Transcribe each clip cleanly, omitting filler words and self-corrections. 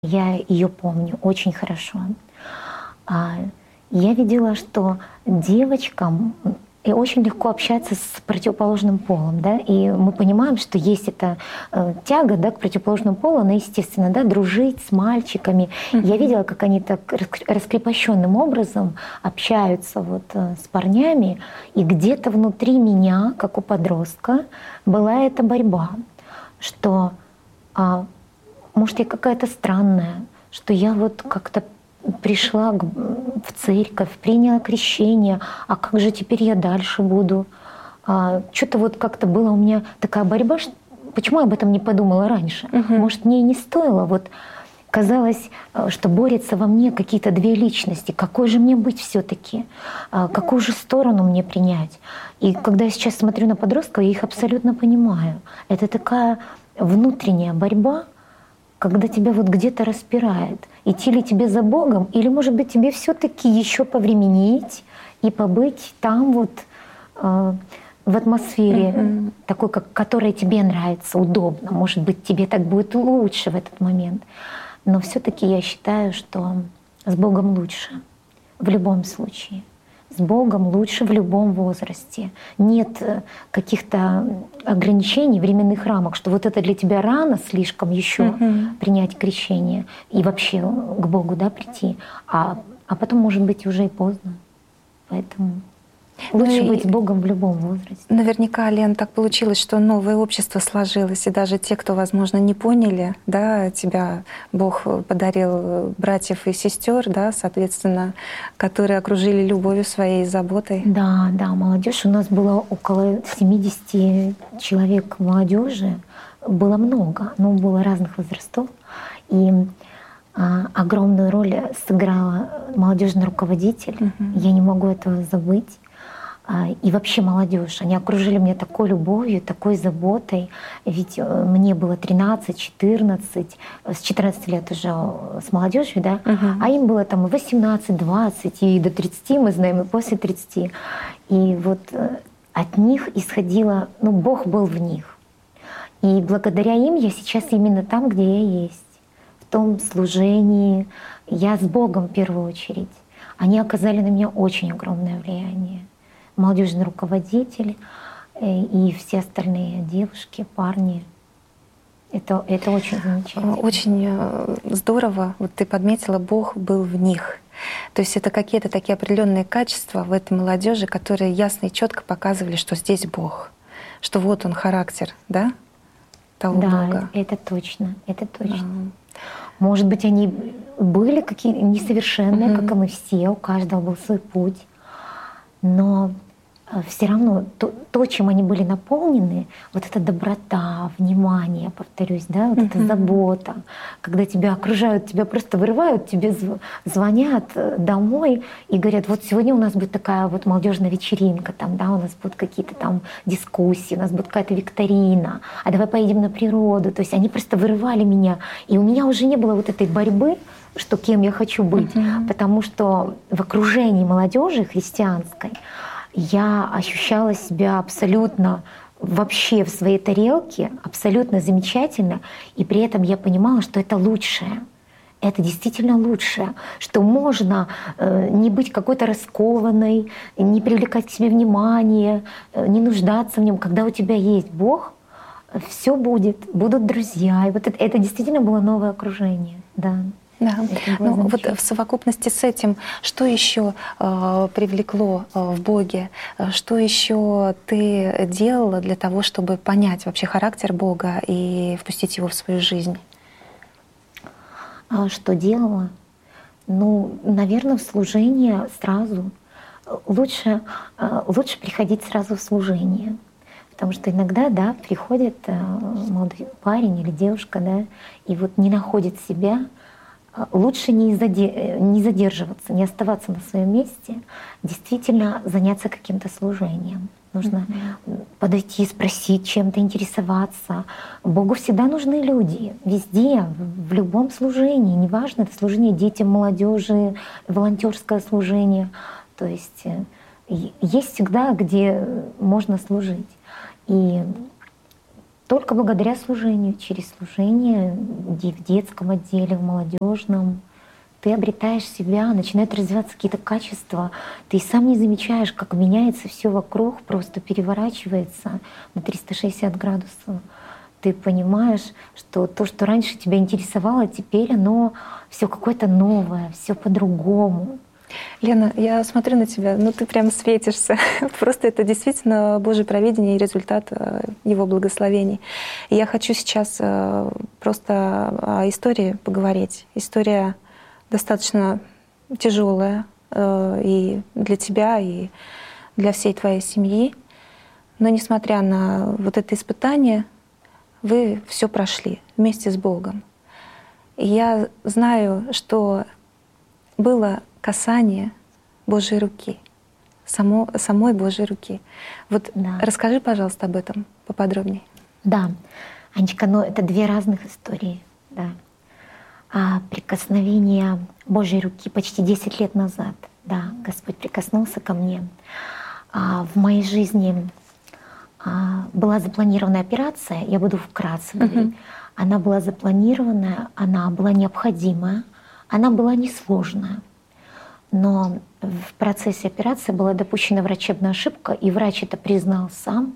Я ее помню очень хорошо. А, Я видела, что девочкам очень легко общаться с противоположным полом, да, и мы понимаем, что есть эта тяга, да, к противоположному полу, она естественно, да, дружить с мальчиками. Я видела, как они так раскрепощенным образом общаются вот с парнями, и где-то внутри меня, как у подростка, была эта борьба, что может, я какая-то странная, что я вот как-то пришла в церковь, приняла крещение, а как же теперь я дальше буду? Что-то вот как-то была у меня такая борьба, почему я об этом не подумала раньше? Может, мне и не стоило? Вот казалось, что борются во мне какие-то две личности. Какой же мне быть все-таки? Какую же сторону мне принять? И когда я сейчас смотрю на подростков, я их абсолютно понимаю. Это такая внутренняя борьба, когда тебя вот где-то распирает. Идти ли тебе за Богом, или, может быть, тебе все-таки еще повременить и побыть там вот в атмосфере такой, которая тебе нравится, удобно. Может быть, тебе так будет лучше в этот момент. Но все-таки я считаю, что с Богом лучше в любом случае. С Богом лучше в любом возрасте. Нет каких-то ограничений, временных рамок, что вот это для тебя рано слишком еще принять крещение и вообще к Богу, да, прийти, а потом, может быть, уже и поздно. Поэтому лучше быть с Богом в любом возрасте. Наверняка, Лен, так получилось, что новое общество сложилось, и даже те, кто, возможно, не поняли, да, тебя Бог подарил братьев и сестер, да, соответственно, которые окружили любовью своей, заботой. Да, да, молодежь. У нас было около 70 человек молодежи, было много, но было разных возрастов. И огромную роль сыграла молодежный руководитель. Я не могу этого забыть. И вообще молодежь, они окружили меня такой любовью, такой заботой. Ведь мне было 13, 14, с 14 лет уже с молодежью, да, а им было там 18, 20, и до 30, мы знаем, и после 30. И вот от них исходило, ну, Бог был в них. И благодаря им я сейчас именно там, где я есть, в том служении. Я с Богом в первую очередь. Они оказали на меня очень огромное влияние. Молодежный руководитель и все остальные девушки, парни. Это очень замечательно. Очень здорово. Вот ты подметила, Бог был в них. То есть это какие-то такие определенные качества в этой молодежи, которые ясно и четко показывали, что здесь Бог, что вот он характер, да, того Бога. Да, это точно, это точно. Может быть, они были какие несовершенные, как и мы все, у каждого был свой путь. Но все равно то, чем они были наполнены, вот эта доброта, внимание, повторюсь, да, вот эта забота, когда тебя окружают, тебя просто вырывают, тебе звонят домой и говорят: вот сегодня у нас будет такая вот молодежная вечеринка, там, да, у нас будут какие-то там дискуссии, у нас будет какая-то викторина, а давай поедем на природу. То есть они просто вырывали меня, и у меня уже не было вот этой борьбы, что кем я хочу быть, потому что в окружении молодежи христианской я ощущала себя абсолютно вообще в своей тарелке, абсолютно замечательно, и при этом я понимала, что это лучшее. Это действительно лучшее, что можно не быть какой-то раскованной, не привлекать к себе внимание, не нуждаться в нем. Когда у тебя есть Бог, все будет, будут друзья. И вот это действительно было новое окружение. Да. Да. Ну, вот в совокупности с этим, что еще привлекло в Боге, что еще ты делала для того, чтобы понять вообще характер Бога и впустить его в свою жизнь? Что делала? Ну, наверное, в служение сразу. Лучше приходить сразу в служение. Потому что иногда, да, приходит молодой парень или девушка, да, и вот не находит себя. Лучше не задерживаться, не оставаться на своем месте, действительно заняться каким-то служением. Нужно подойти, спросить, чем-то интересоваться. Богу всегда нужны люди, везде, в любом служении. Неважно, это служение детям, молодежи, волонтерское служение. То есть есть всегда, где можно служить. И только благодаря служению, через служение в детском отделе, в молодежном, ты обретаешь себя, начинают развиваться какие-то качества, ты сам не замечаешь, как меняется все вокруг, просто переворачивается на 360 градусов. Ты понимаешь, что то, что раньше тебя интересовало, теперь оно все какое-то новое, все по-другому. Лена, я смотрю на тебя, ну ты прям светишься. Просто это действительно Божье провидение и результат Его благословений. И я хочу сейчас просто о истории поговорить. История достаточно тяжелая и для тебя, и для всей твоей семьи. Но несмотря на вот это испытание, вы все прошли вместе с Богом. И я знаю, что было касание Божьей руки, самой Божьей руки. Вот Да. расскажи, пожалуйста, об этом поподробнее. Да, Анечка, но это две разных истории. Да. А прикосновение Божьей руки почти 10 лет назад, да, Господь прикоснулся ко мне. В моей жизни была запланирована операция, я буду вкратце говорить. Она была запланированная, она была необходимая, она была несложная. Но в процессе операции была допущена врачебная ошибка, и врач это признал сам.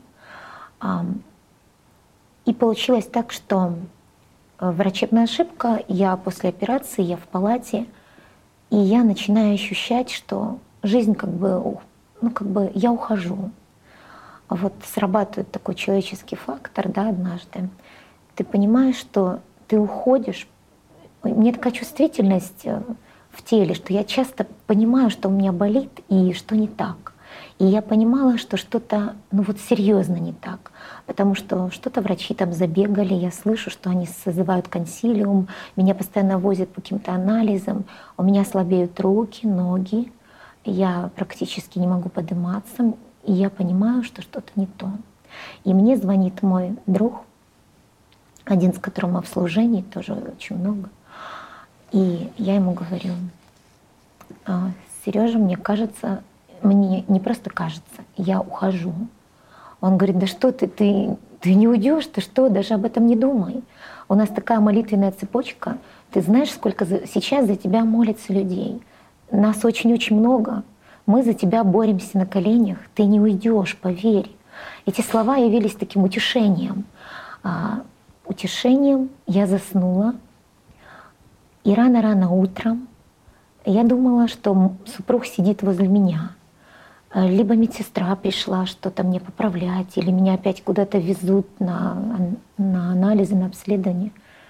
И получилось так, что врачебная ошибка, я после операции, я в палате, и я начинаю ощущать, что жизнь как бы я ухожу. Вот срабатывает такой человеческий фактор, да, однажды. Ты понимаешь, что ты уходишь. У меня такая чувствительность в теле, что я часто понимаю, что у меня болит и что не так. И я понимала, что что-то, серьезно не так. Потому что что-то врачи там забегали, я слышу, что они созывают консилиум, меня постоянно возят по каким-то анализам, у меня слабеют руки, ноги, я практически не могу подниматься, и я понимаю, что что-то не то. И мне звонит мой друг, один, с которым мы в служении, тоже очень много. И я ему говорю: Сережа, мне кажется, мне не просто кажется, я ухожу. Он говорит: да что ты не уйдешь, ты что, даже об этом не думай. У нас такая молитвенная цепочка, ты знаешь, сколько сейчас за тебя молится людей. Нас очень-очень много, мы за тебя боремся на коленях, ты не уйдешь, поверь. Эти слова явились таким утешением. Утешением я заснула, и рано-рано утром я думала, что супруг сидит возле меня. Либо медсестра пришла что-то мне поправлять, или меня опять куда-то везут на анализы, на обследование.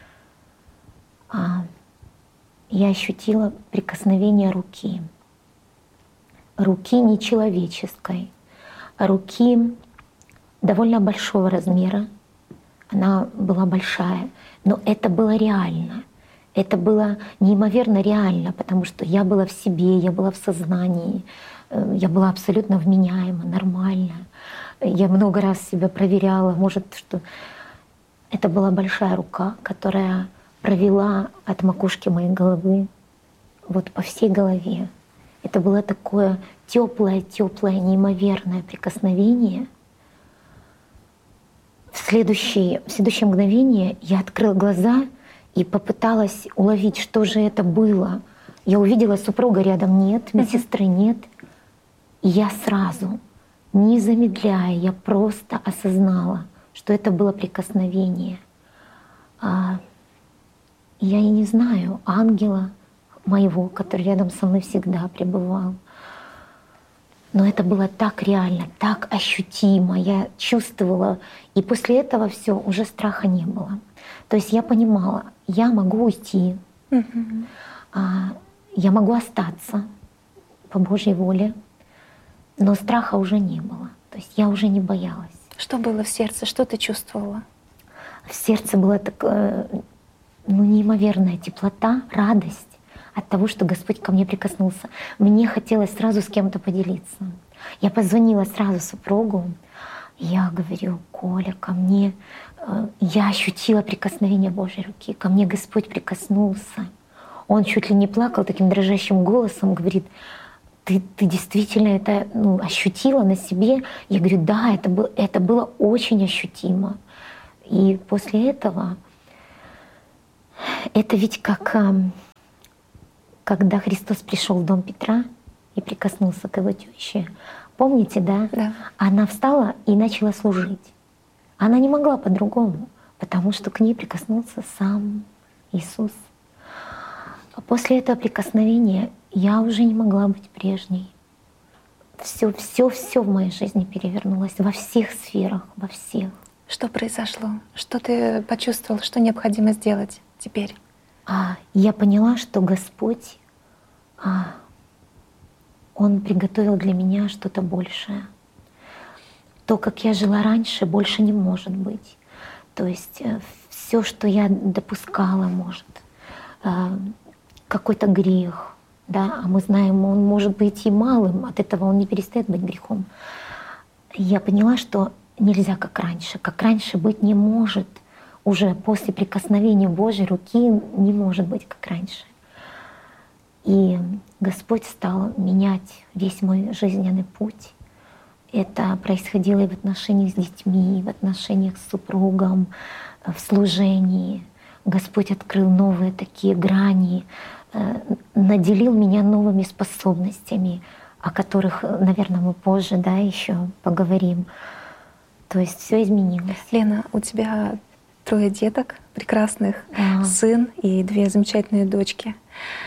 Я ощутила прикосновение руки. Руки нечеловеческой, руки довольно большого размера. Она была большая, но это было реально. Это было неимоверно реально, потому что я была в себе, я была в сознании, я была абсолютно вменяема, нормальна. Я много раз себя проверяла, может, что это была большая рука, которая провела от макушки моей головы вот по всей голове. Это было такое теплое, неимоверное прикосновение. В следующее мгновение я открыла глаза и попыталась уловить, что же это было. Я увидела супруга рядом нет, медсестры нет. И я сразу, не замедляя, я просто осознала, что это было прикосновение. Я и не знаю ангела моего, который рядом со мной всегда пребывал. Но это было так реально, так ощутимо, я чувствовала. И после этого все, уже страха не было. То есть я понимала, я могу уйти, я могу остаться по Божьей воле, но страха уже не было. То есть я уже не боялась. Что было в сердце? Что ты чувствовала? В сердце была такая неимоверная теплота, радость от того, что Господь ко мне прикоснулся. Мне хотелось сразу с кем-то поделиться. Я позвонила сразу супругу. Я говорю: Коля, ко мне, я ощутила прикосновение Божьей руки, ко мне Господь прикоснулся. Он чуть ли не плакал таким дрожащим голосом, говорит: ты действительно это ощутила на себе? Я говорю: да, это было очень ощутимо. И после этого, это ведь как когда Христос пришел в дом Петра и прикоснулся к его теще. Помните, да? Да. Она встала и начала служить. Она не могла по-другому, потому что к ней прикоснулся сам Иисус. А после этого прикосновения я уже не могла быть прежней. Все в моей жизни перевернулось во всех сферах, во всех. Что произошло? Что ты почувствовал, что необходимо сделать теперь? Я поняла, что Господь, Он приготовил для меня что-то большее. То, как я жила раньше, больше не может быть. То есть все, что я допускала, может, какой-то грех, да, а мы знаем, он может быть и малым, от этого он не перестает быть грехом. Я поняла, что нельзя как раньше быть не может. Уже после прикосновения Божьей руки не может быть как раньше. И Господь стал менять весь мой жизненный путь. Это происходило и в отношениях с детьми, и в отношениях с супругом, в служении. Господь открыл новые такие грани, наделил меня новыми способностями, о которых, наверное, мы позже, да, еще поговорим. То есть все изменилось. Лена, у тебя 3 деток прекрасных, Да. сын и 2 замечательные дочки.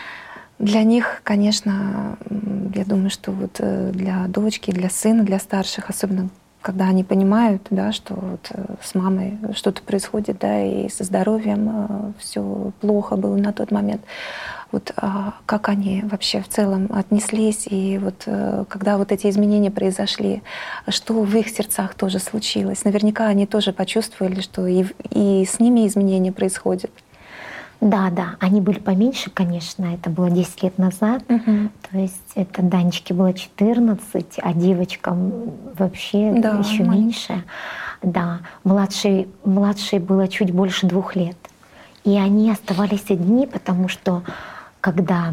Для них, конечно, я думаю, что вот для дочки, для сына, для старших, особенно когда они понимают, да, что вот с мамой что-то происходит, да, и со здоровьем все плохо было на тот момент. Вот как они вообще в целом отнеслись, и вот когда вот эти изменения произошли, что в их сердцах тоже случилось? Наверняка они тоже почувствовали, что и с ними изменения происходят. Да, они были поменьше, конечно, это было 10 лет назад. То есть это Данечке было 14, а девочкам вообще еще меньше. Да, младшей было чуть больше 2 лет. И они оставались одни, потому что когда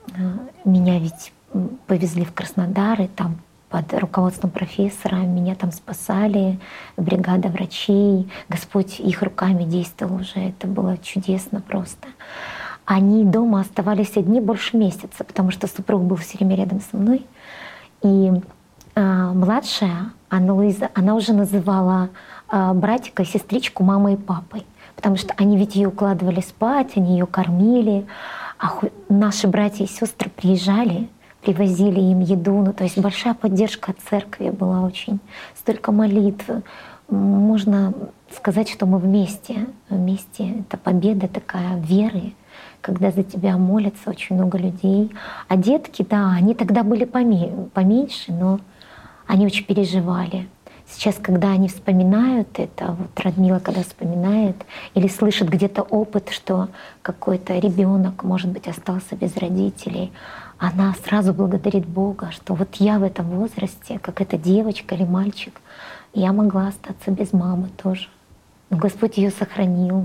меня ведь повезли в Краснодар, и там под руководством профессора меня там спасали, бригада врачей. Господь их руками действовал уже, это было чудесно просто. Они дома оставались одни больше месяца, потому что супруг был все время рядом со мной. И младшая, Анна Луиза, она уже называла братика и сестричку мамой и папой, потому что они ведь ее укладывали спать, они ее кормили. Наши братья и сестры приезжали, привозили им еду. Ну, то есть большая поддержка от церкви была очень. Столько молитв. Можно сказать, что мы вместе. Вместе это победа такая веры, когда за тебя молятся очень много людей. А детки, да, они тогда были поменьше, но они очень переживали. Сейчас, когда они вспоминают это, вот Радмила, когда вспоминает, или слышит где-то опыт, что какой-то ребенок, может быть, остался без родителей, она сразу благодарит Бога, что вот я в этом возрасте, как эта девочка или мальчик, я могла остаться без мамы тоже. Но Господь ее сохранил.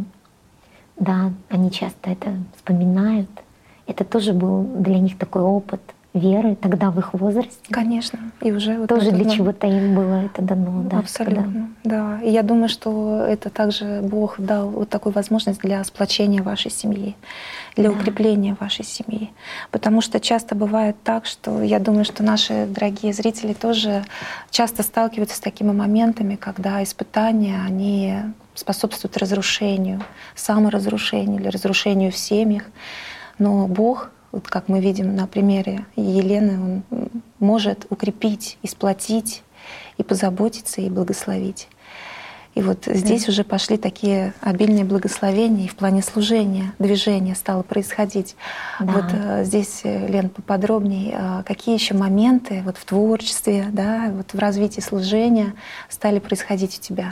Да, они часто это вспоминают. Это тоже был для них такой опыт веры тогда в их возрасте. Конечно. И уже вот тоже для чего-то им было это дано. Да, абсолютно. Да. И я думаю, что это также Бог дал вот такую возможность для сплочения вашей семьи, для укрепления вашей семьи. Потому что часто бывает так, что я думаю, что наши дорогие зрители тоже часто сталкиваются с такими моментами, когда испытания, они способствуют разрушению, саморазрушению или разрушению в семьях. Но Бог, вот как мы видим на примере Елены, Он может укрепить, и сплотить, и позаботиться, и благословить. И вот здесь уже пошли такие обильные благословения, и в плане служения, движения стало происходить. Да. Вот здесь, Лен, поподробнее, какие еще моменты вот в творчестве, да, вот в развитии служения стали происходить у тебя?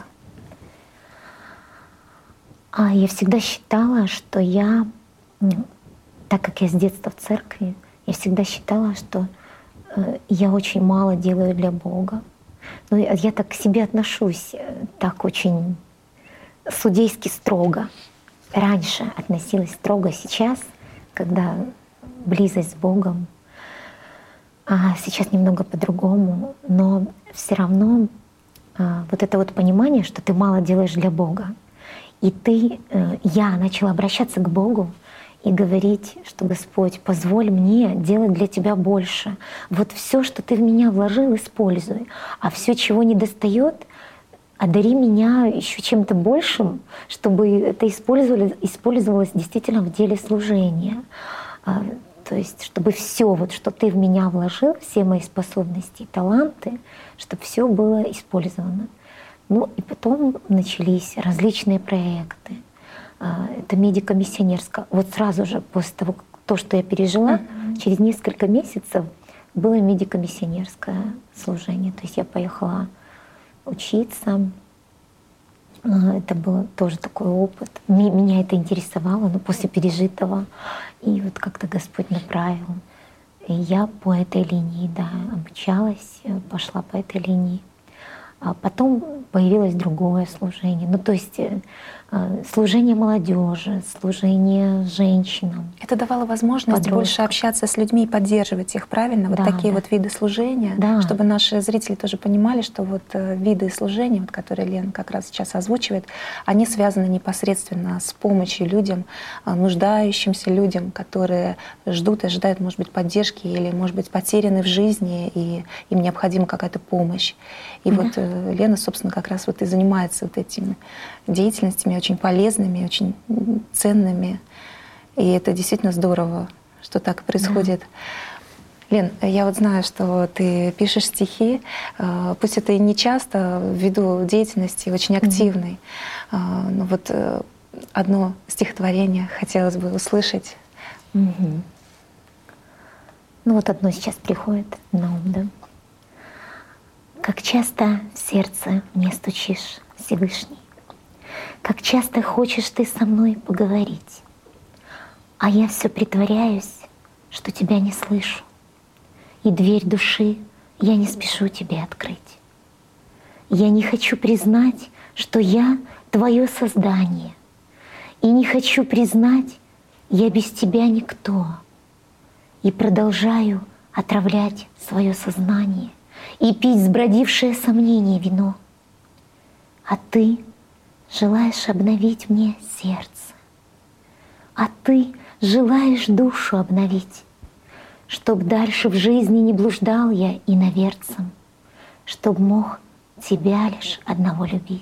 Я всегда считала, что так как я с детства в церкви, я всегда считала, что я очень мало делаю для Бога. Но я так к себе отношусь, так очень судейски строго. Раньше относилась строго, сейчас, когда близость с Богом, сейчас немного по-другому, но все равно вот это вот понимание, что ты мало делаешь для Бога. Я начала обращаться к Богу и говорить, что Господь, позволь мне делать для Тебя больше. Вот все, что Ты в меня вложил, используй. А все, чего не достает, одари меня еще чем-то большим, чтобы это использовалось действительно в деле служения. То есть, чтобы все, вот, что Ты в меня вложил, все мои способности, таланты, чтобы все было использовано. Ну и потом начались различные проекты. Это медико-миссионерское. Вот сразу же после того, что я пережила, через несколько месяцев было медико-миссионерское служение. То есть я поехала учиться. Это был тоже такой опыт. Меня это интересовало, но после пережитого. И вот как-то Господь направил. И я по этой линии, да, обучалась, пошла по этой линии. А потом появилось другое служение. Ну, то есть служение молодежи, служение женщинам. Это давало возможность больше общаться с людьми и поддерживать их, правильно? Вот такие вот виды служения, чтобы наши зрители тоже понимали, что вот виды служения, вот, которые Лена как раз сейчас озвучивает, они связаны непосредственно с помощью людям, нуждающимся людям, которые ждут и ожидают, может быть, поддержки или, может быть, потеряны в жизни, и им необходима какая-то помощь. И вот Лена, собственно, как раз вот и занимается вот этими деятельностями очень полезными, очень ценными. И это действительно здорово, что так происходит. Лен, я вот знаю, что ты пишешь стихи, пусть это и не часто, ввиду деятельности очень активной, но вот одно стихотворение хотелось бы услышать. Ну вот одно сейчас приходит на ум, да? Как часто в сердце мне стучишь, Всевышний, как часто хочешь ты со мной поговорить, а я все притворяюсь, что тебя не слышу, и дверь души я не спешу тебе открыть. Я не хочу признать, что я твое создание, и не хочу признать, я без тебя никто, и продолжаю отравлять свое сознание и пить сбродившее сомнение вино. А ты желаешь обновить мне сердце, а ты желаешь душу обновить, чтоб дальше в жизни не блуждал я иноверцем, чтоб мог тебя лишь одного любить.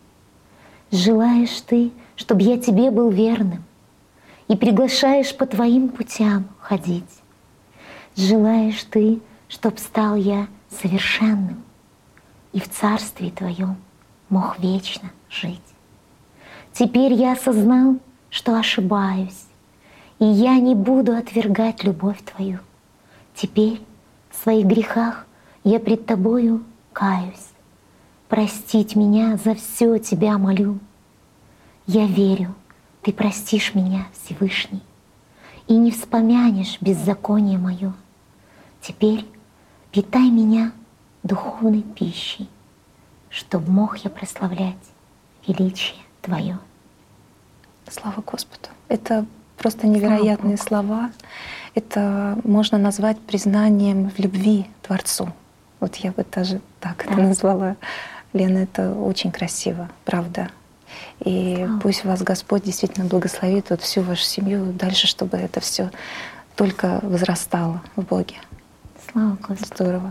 Желаешь ты, чтоб я тебе был верным, и приглашаешь по твоим путям ходить. Желаешь ты, чтоб стал я совершенным и в царстве твоем мог вечно жить. Теперь я осознал, что ошибаюсь, и я не буду отвергать любовь твою. Теперь в своих грехах я пред тобою каюсь. Простить меня за все тебя молю. Я верю, ты простишь меня, Всевышний, и не вспомянешь беззаконие мое. Теперь питай меня духовной пищей, чтоб мог я прославлять величие Твое. Слава Господу! Это просто невероятные слова. Это можно назвать признанием в любви Творцу. Вот я бы даже так это назвала. Лена, это очень красиво, правда. И пусть вас Господь действительно благословит вот всю вашу семью дальше, чтобы это все только возрастало в Боге. Слава Господу. Здорово.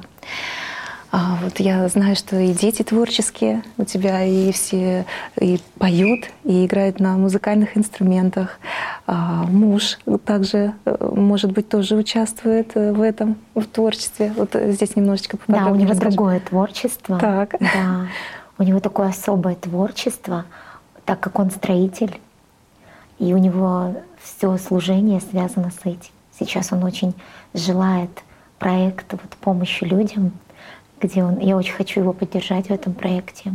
Вот я знаю, что и дети творческие у тебя, и все и поют, и играют на музыкальных инструментах. Муж также, может быть, тоже участвует в этом, в творчестве. Вот здесь немножечко поподробнее. Да, у него другое творчество. Так. Да, у него такое особое творчество, так как он строитель, и у него все служение связано с этим. Сейчас он очень желает проекта вот, помощи людям, где я очень хочу его поддержать в этом проекте.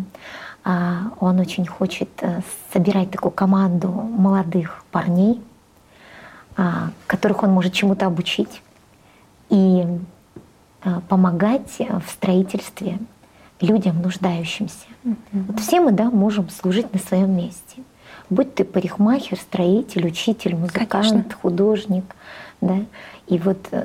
Он очень хочет собирать такую команду молодых парней, которых он может чему-то обучить, и помогать в строительстве людям, нуждающимся. Вот все мы, да, можем служить на своем месте. Будь ты парикмахер, строитель, учитель, музыкант, художник. Да? И вот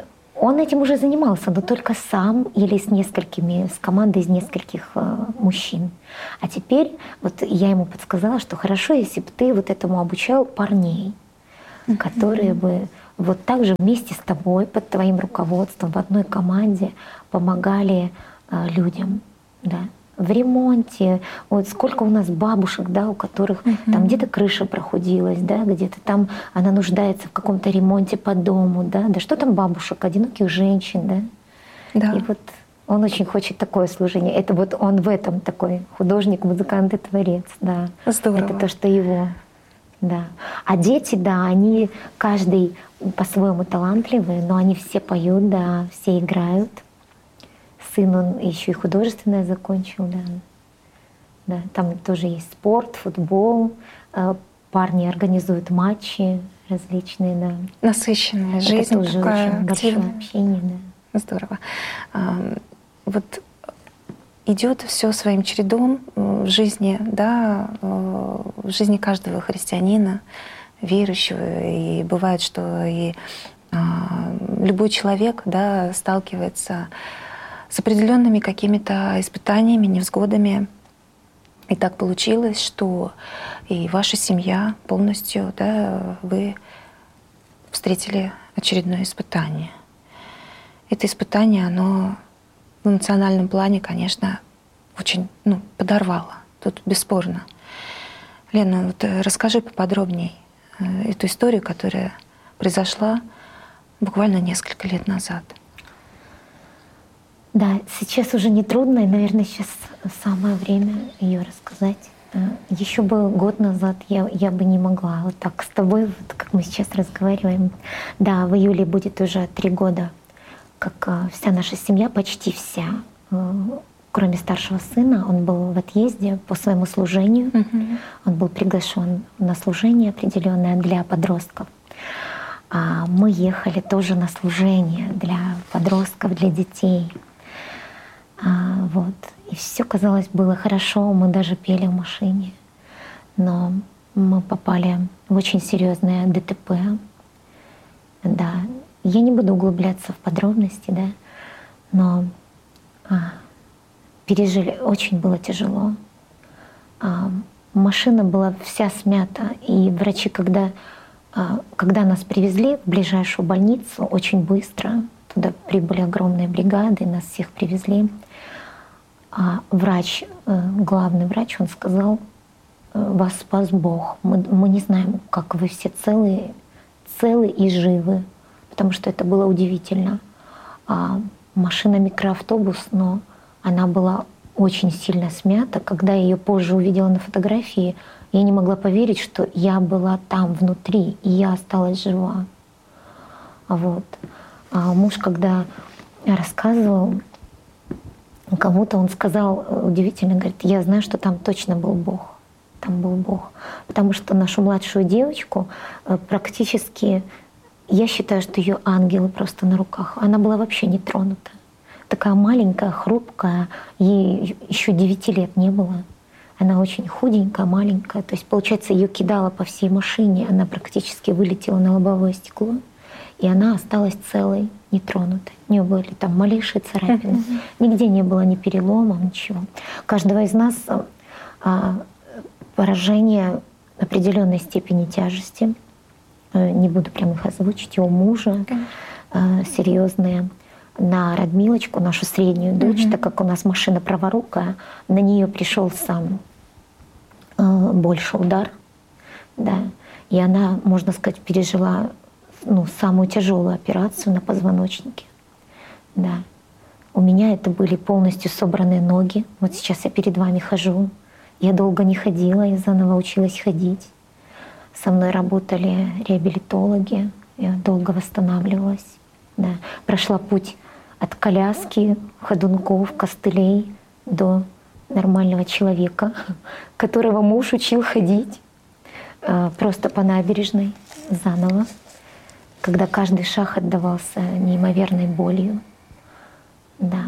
Он этим уже занимался, но только сам или с командой из нескольких мужчин. А теперь вот я ему подсказала, что хорошо, если бы ты вот этому обучал парней, которые бы вот так же вместе с тобой, под твоим руководством, в одной команде помогали людям, да, в ремонте. Вот сколько у нас бабушек, да, у которых там где-то крыша прохудилась, да, где-то там она нуждается в каком-то ремонте по дому, да, да что там бабушек, одиноких женщин, да. Да. И вот он очень хочет такое служение. Это вот он в этом такой художник, музыкант и творец, да. Здорово. Это то, что его, да. А дети, да, они каждый по-своему талантливые, но они все поют, да, все играют. Сын, он еще и художественное закончил, да. Да, там тоже есть спорт, футбол, парни организуют матчи различные, да. Насыщенная жизнь, это тоже такая очень большое активная. общение, да. Здорово. Вот идет все своим чередом в жизни, да, в жизни каждого христианина, верующего. И бывает, что и любой человек, да, сталкивается с определенными какими-то испытаниями, невзгодами. И так получилось, что и ваша семья полностью, да, вы встретили очередное испытание. Это испытание, оно в эмоциональном плане, конечно, очень подорвало. Тут бесспорно. Лена, вот расскажи поподробней эту историю, которая произошла буквально несколько лет назад. Да, сейчас уже не трудно, и, наверное, сейчас самое время ее рассказать. Еще бы год назад я бы не могла вот так с тобой, вот как мы сейчас разговариваем. Да, в июле будет уже 3 года, как вся наша семья, почти вся, кроме старшего сына, он был в отъезде по своему служению. Он был приглашен на служение определенное для подростков. А мы ехали тоже на служение для подростков, для детей. Вот. И все, казалось, было хорошо, мы даже пели в машине. Но мы попали в очень серьезное ДТП. Да. Я не буду углубляться в подробности, да, но пережили, очень было тяжело. Машина была вся смята, и врачи, когда нас привезли в ближайшую больницу, очень быстро, туда прибыли огромные бригады, нас всех привезли. Врач, главный врач, он сказал: вас спас Бог. Мы не знаем, как вы все целы и живы, потому что это было удивительно. Машина микроавтобус, но она была очень сильно смята. Когда я ее позже увидела на фотографии, я не могла поверить, что я была там внутри, и я осталась жива. Вот. Муж, когда рассказывал кому-то, он сказал удивительно, говорит: я знаю, что там точно был Бог. Там был Бог. Потому что нашу младшую девочку практически, я считаю, что ее ангелы просто на руках. Она была вообще не тронута. Такая маленькая, хрупкая, ей еще 9 лет не было. Она очень худенькая, маленькая. То есть, получается, ее кидало по всей машине, она практически вылетела на лобовое стекло. И она осталась целой, нетронутой. У нее были там малейшие царапины. Нигде не было ни перелома, ничего. У каждого из нас поражение определенной степени тяжести. Не буду прям их озвучить. И у мужа серьезные. На Радмилочку, нашу среднюю дочь, так как у нас машина праворукая, на нее пришелся больше удар. Да. И она, можно сказать, пережила самую тяжелую операцию на позвоночнике. Да. У меня это были полностью собранные ноги. Вот сейчас я перед вами хожу. Я долго не ходила, я заново училась ходить. Со мной работали реабилитологи, я долго восстанавливалась. Да. Прошла путь от коляски, ходунков, костылей до нормального человека, которого муж учил ходить просто по набережной заново, когда каждый шаг отдавался неимоверной болью. Да.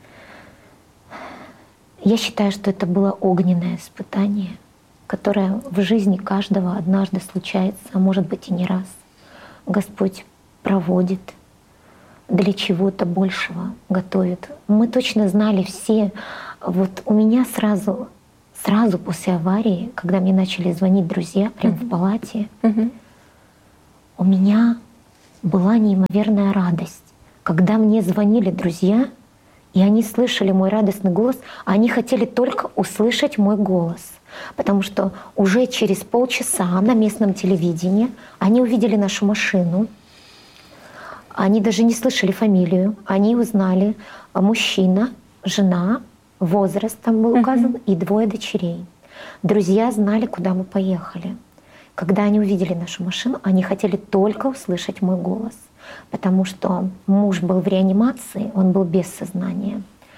Я считаю, что это было огненное испытание, которое в жизни каждого однажды случается, а может быть и не раз. Господь проводит для чего-то большего готовит. Мы точно знали все. Вот у меня сразу после аварии, когда мне начали звонить друзья прямо в палате, у меня была неимоверная радость. Когда мне звонили друзья, и они слышали мой радостный голос, они хотели только услышать мой голос. Потому что уже через полчаса на местном телевидении они увидели нашу машину. Они даже не слышали фамилию. Они узнали мужчина, жена, возраст там был указан, и 2 дочерей. Друзья знали, куда мы поехали. Когда они увидели нашу машину, они хотели только услышать мой голос. Потому что муж был в реанимации, он был без сознания.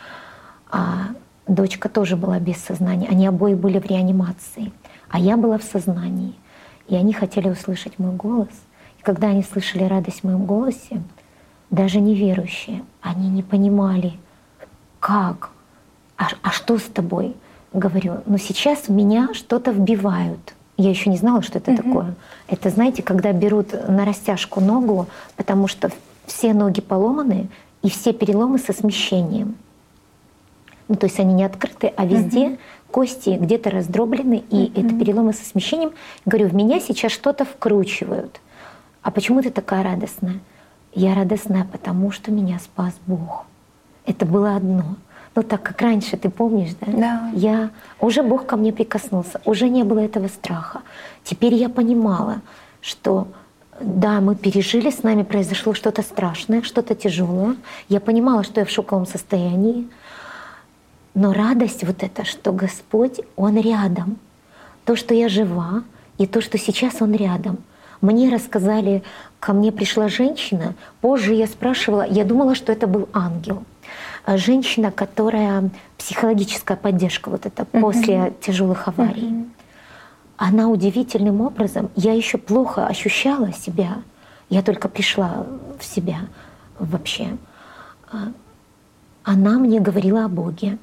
А дочка тоже была без сознания. Они обои были в реанимации. А я была в сознании. И они хотели услышать мой голос. И когда они слышали радость в моем голосе, даже неверующие, они не понимали, как, а что с тобой? Говорю, ну сейчас в меня что-то вбивают. Я еще не знала, что это такое. Это, знаете, когда берут на растяжку ногу, потому что все ноги поломаны и все переломы со смещением. Ну, то есть они не открыты, а везде кости где-то раздроблены, и это переломы со смещением. Говорю, в меня сейчас что-то вкручивают. А почему ты такая радостная? Я радостная, потому что меня спас Бог. Это было одно. Ну так как раньше, ты помнишь, да? Да. Уже Бог ко мне прикоснулся, уже не было этого страха. Теперь я понимала, что да, мы пережили, с нами произошло что-то страшное, что-то тяжелое. Я понимала, что я в шоковом состоянии. Но радость вот эта, что Господь, Он рядом. То, что я жива, и то, что сейчас Он рядом. Мне рассказали, ко мне пришла женщина, позже я спрашивала, я думала, что это был ангел. Женщина, которая психологическая поддержка вот это после тяжелых аварий. Она удивительным образом, я еще плохо ощущала себя, я только пришла в себя вообще. Она мне говорила о Боге.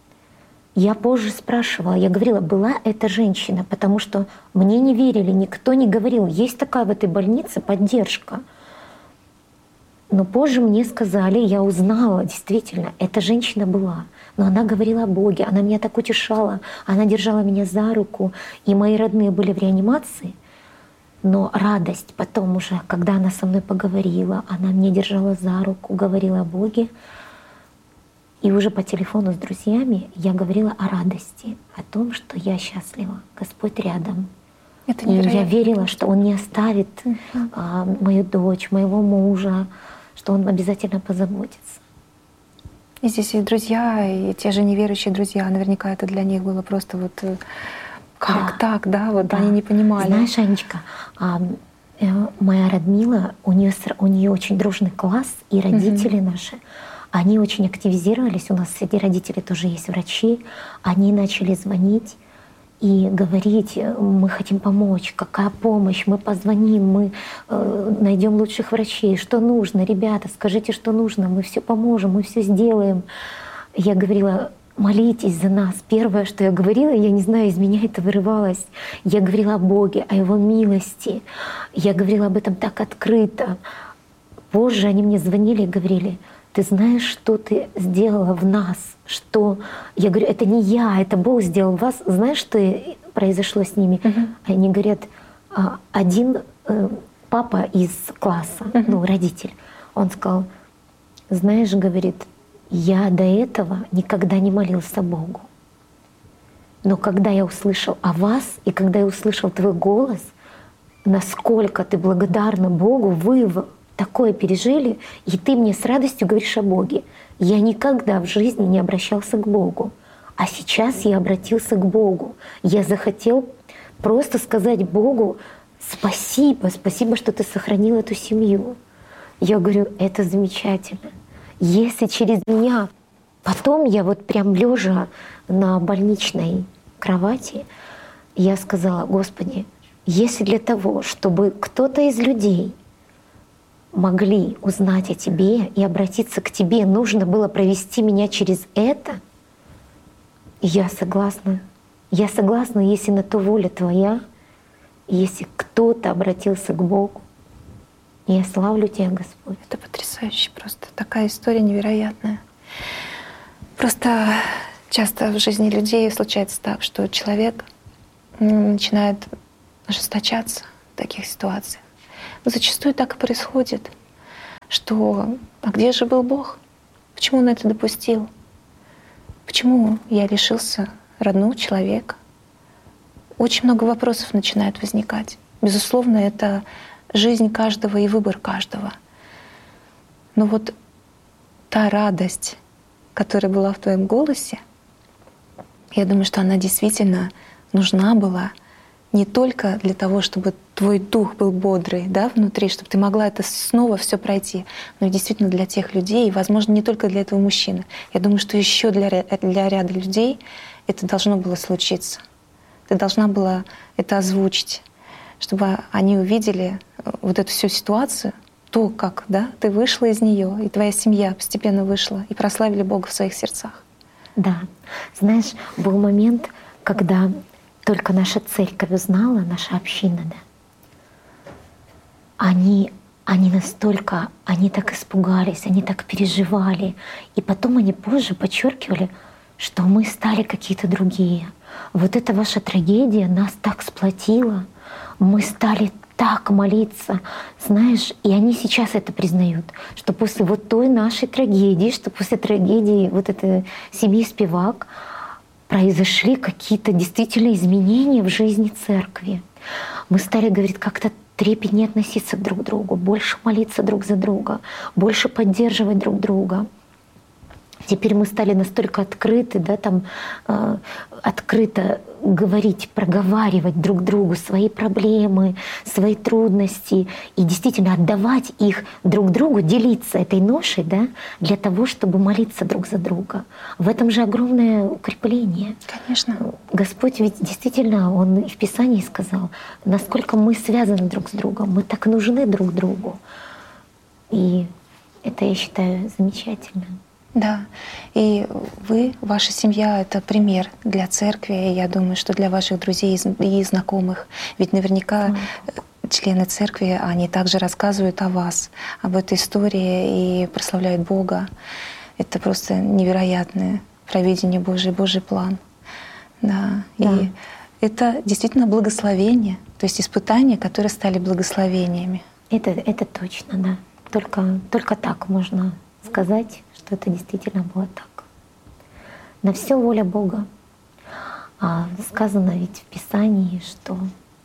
Я позже спрашивала, я говорила, была эта женщина, потому что мне не верили, никто не говорил, есть такая в этой больнице поддержка. Но позже мне сказали, я узнала, действительно, эта женщина была. Но она говорила о Боге, она меня так утешала, она держала меня за руку, и мои родные были в реанимации. Но радость потом уже, когда она со мной поговорила, она меня держала за руку, говорила о Боге. И уже по телефону с друзьями я говорила о радости, о том, что я счастлива, Господь рядом. И я верила, что Он не оставит мою дочь, моего мужа, что Он обязательно позаботится. И здесь и друзья, и те же неверующие друзья, наверняка это для них было просто вот как так, да, вот да. Они не понимали. Знаешь, Анечка, моя Радмила, у нее очень дружный класс, и родители наши, они очень активизировались. У нас среди родителей тоже есть врачи. Они начали звонить и говорить, мы хотим помочь, какая помощь, мы позвоним, мы найдем лучших врачей, что нужно, ребята, скажите, что нужно, мы все поможем, мы все сделаем. Я говорила, молитесь за нас. Первое, что я говорила, я не знаю, из меня это вырывалось. Я говорила о Боге, о Его милости. Я говорила об этом так открыто. Позже они мне звонили и говорили, ты знаешь, что ты сделала в нас? Что я говорю, это не я, это Бог сделал в вас. Знаешь, что произошло с ними? Они говорят, один папа из класса, ну, родитель, он сказал, знаешь, говорит, я до этого никогда не молился Богу. Но когда я услышал о вас, и когда я услышал твой голос, насколько ты благодарна Богу, вы такое пережили, и ты мне с радостью говоришь о Боге. Я никогда в жизни не обращался к Богу. А сейчас я обратился к Богу. Я захотел просто сказать Богу спасибо, спасибо, что ты сохранил эту семью. Я говорю, это замечательно. Если через меня... Потом я вот прям лежа на больничной кровати, я сказала, Господи, если для того, чтобы кто-то из людей могли узнать о Тебе и обратиться к Тебе, нужно было провести меня через это, я согласна. Я согласна, если на то воля Твоя, если кто-то обратился к Богу. И я славлю Тебя, Господь. Это потрясающе просто. Такая история невероятная. Просто часто в жизни людей случается так, что человек начинает ожесточаться в таких ситуациях. Но зачастую так и происходит, что «а где же был Бог? Почему Он это допустил? Почему я лишился родного человека?» Очень много вопросов начинает возникать. Безусловно, это жизнь каждого и выбор каждого. Но вот та радость, которая была в твоем голосе, я думаю, что она действительно нужна была не только для того, чтобы твой дух был бодрый, да, внутри, чтобы ты могла это снова все пройти, но и действительно для тех людей, и, возможно, не только для этого мужчины. Я думаю, что еще для ряда людей это должно было случиться. Ты должна была это озвучить, чтобы они увидели вот эту всю ситуацию, то, как, да, ты вышла из нее, и твоя семья постепенно вышла, и прославили Бога в своих сердцах. Да. Знаешь, был момент, когда только наша церковь узнала, наша община, да, они настолько, они так испугались, они так переживали. И потом они позже подчеркивали, что мы стали какие-то другие. Вот эта ваша трагедия нас так сплотила, мы стали так молиться, знаешь, и они сейчас это признают, что после вот той нашей трагедии, что после трагедии вот этой семьи Спивак произошли какие-то действительно изменения в жизни церкви. Мы стали, говорит, как-то трепетнее относиться друг к другу, больше молиться друг за друга, больше поддерживать друг друга. Теперь мы стали настолько открыты, да, там, открыто говорить, проговаривать друг другу свои проблемы, свои трудности и действительно отдавать их друг другу, делиться этой ношей, да, для того, чтобы молиться друг за друга. В этом же огромное укрепление. Конечно. Господь ведь действительно, Он и в Писании сказал, насколько мы связаны друг с другом, мы так нужны друг другу. И это, я считаю, замечательно. Да, и вы, ваша семья — это пример для церкви, и я думаю, что для ваших друзей и знакомых. Ведь наверняка члены церкви, они также рассказывают о вас, об этой истории и прославляют Бога. Это просто невероятное провидение Божие, Божий план. Да. Да. И это действительно благословение, то есть испытания, которые стали благословениями. Это точно, да. Только так можно сказать, что это действительно было так. На все воля Бога. Сказано ведь в Писании, что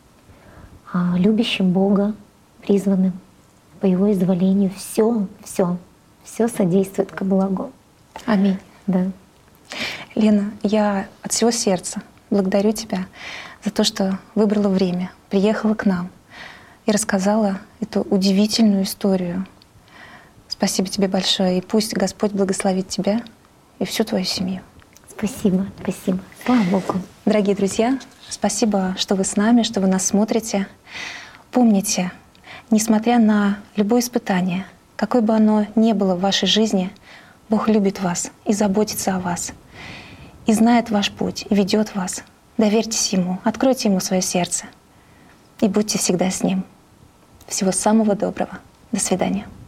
любящим Бога, призванным по Его изволению, все содействует ко благу. Аминь. Да. Лена, я от всего сердца благодарю тебя за то, что выбрала время, приехала к нам и рассказала эту удивительную историю. Спасибо тебе большое, и пусть Господь благословит тебя и всю твою семью. Спасибо. Слава Богу. Дорогие друзья, спасибо, что вы с нами, что вы нас смотрите. Помните, несмотря на любое испытание, какое бы оно ни было в вашей жизни, Бог любит вас и заботится о вас, и знает ваш путь, и ведет вас. Доверьтесь Ему, откройте Ему свое сердце и будьте всегда с Ним. Всего самого доброго. До свидания.